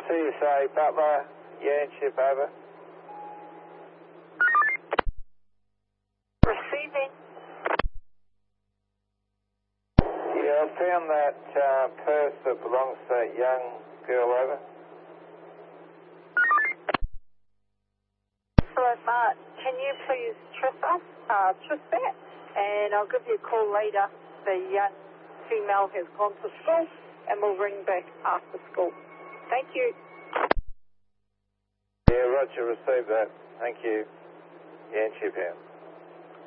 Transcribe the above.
CSA Butler, Yanship over. Receiving. Yeah, I found that purse that belongs to that young girl over. Excellent, Mark. Can you please trust that? And I'll give you a call later. The young female has gone to school and we'll ring back after school. Thank you. Yeah, Roger, received that. Thank you. Yanship out.